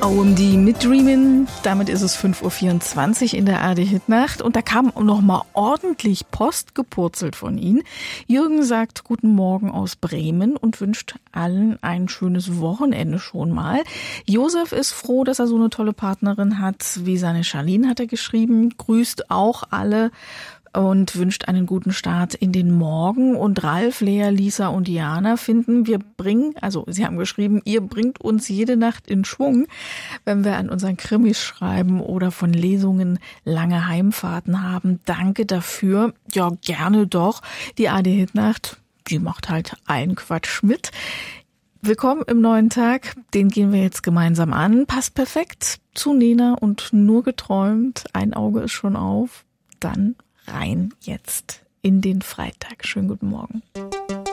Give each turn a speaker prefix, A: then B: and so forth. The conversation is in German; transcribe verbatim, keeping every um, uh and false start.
A: O M D mit Dreamin'. Damit ist es fünf Uhr vierundzwanzig in der A R D-Hitnacht. Und da kam noch mal ordentlich Post gepurzelt von Ihnen. Jürgen sagt Guten Morgen aus Bremen und wünscht allen ein schönes Wochenende schon mal. Josef ist froh, dass er so eine tolle Partnerin hat, wie seine Charlene, hat er geschrieben. Grüßt auch alle und wünscht einen guten Start in den Morgen. Und Ralf, Lea, Lisa und Diana finden, wir bringen, also sie haben geschrieben, ihr bringt uns jede Nacht in Schwung, wenn wir an unseren Krimis schreiben oder von Lesungen lange Heimfahrten haben. Danke dafür. Ja, gerne doch. Die A R D-Hitnacht, die macht halt allen Quatsch mit. Willkommen im neuen Tag, den gehen wir jetzt gemeinsam an. Passt perfekt zu Nena und Nur geträumt. Ein Auge ist schon auf. Dann rein jetzt in den Freitag. Schönen guten Morgen.